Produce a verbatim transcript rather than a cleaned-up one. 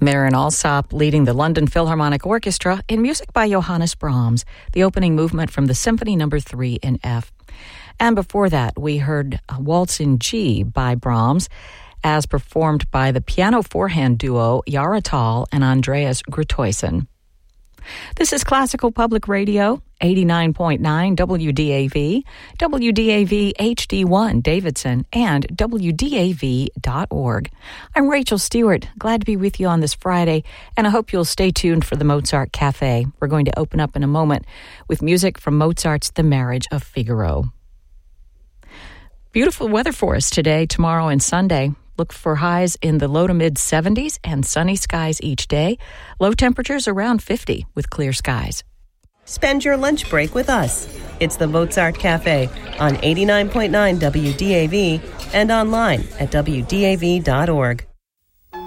Marin Alsop leading the London Philharmonic Orchestra in music by Johannes Brahms, the opening movement from the Symphony Number three in F. And before that, we heard Waltz in G by Brahms, as performed by the piano four-hand duo Yara Tal and Andreas Grutoisen. This is Classical Public Radio, eighty-nine point nine W D A V, W D A V H D one Davidson, and W D A V dot org. I'm Rachel Stewart. Glad to be with you on this Friday, and I hope you'll stay tuned for the Mozart Cafe. We're going to open up in a moment with music from Mozart's The Marriage of Figaro. Beautiful weather for us today, tomorrow, and Sunday. Look for highs in the low to mid seventies and sunny skies each day. Low temperatures around fifty with clear skies. Spend your lunch break with us. It's the Mozart Cafe on eighty-nine point nine W D A V and online at W D A V dot org.